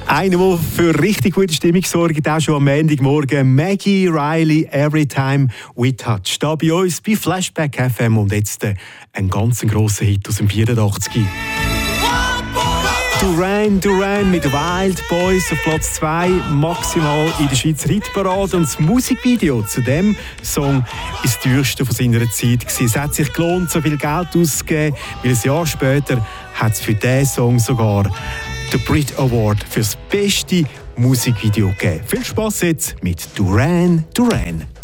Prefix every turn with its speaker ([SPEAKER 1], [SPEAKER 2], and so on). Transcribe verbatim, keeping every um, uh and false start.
[SPEAKER 1] Einer, der für richtig gute Stimmung sorgt, auch schon am Montagmorgen. Maggie Riley, Every Time We Touch. Da bei uns bei Flashback F M und jetzt äh, ein ganz grosser Hit aus dem vierundachtzig. Duran Duran mit Wild Boys auf Platz zwei, maximal in der Schweizer Hitparade. Und das Musikvideo zu diesem Song ist das teuerste von seiner Zeit gewesen. Es hat sich gelohnt, so viel Geld auszugeben, weil ein Jahr später hat es für diesen Song sogar den Brit Award für das beste Musikvideo gegeben. Viel Spass jetzt mit Duran Duran.